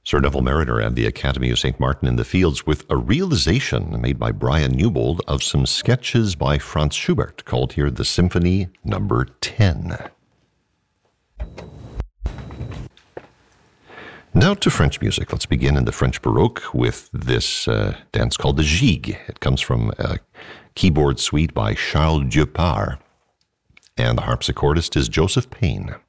Sir Neville Mariner and the Academy of St. Martin in the Fields with a realization made by Brian Newbold of some sketches by Franz Schubert, called here the Symphony Number 10. Now to French music. Let's begin in the French Baroque with this dance called the gigue. It comes from a keyboard suite by Charles Dieupart, and the harpsichordist is Joseph Payne.